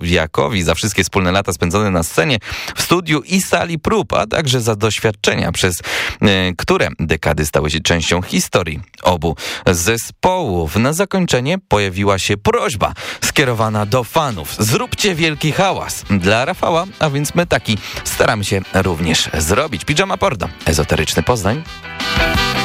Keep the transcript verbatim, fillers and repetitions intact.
Rafałowi za wszystkie wspólne lata spędzone na scenie, w studiu i sali prób, a także za doświadczenia, przez y, które dekady stały się częścią historii obu zespołów. Na zakończenie pojawiła się prośba skierowana do fanów. Zróbcie wielki hałas dla Rafała, a więc my taki staramy się również zrobić. Pijama Porno, Ezoteryczny Poznań.